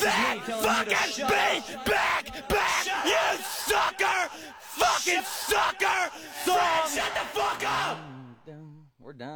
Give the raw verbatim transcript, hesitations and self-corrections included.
that fucking beat back, back, you sucker! Fucking sucker! Fred, shut the fuck up! We're done.